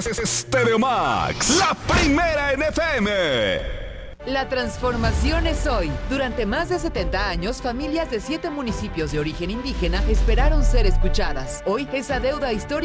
Stereo Max, la primera en FM. La transformación es hoy. Durante más de 70 años, familias de 7 municipios de origen indígena esperaron ser escuchadas. Hoy, esa deuda histórica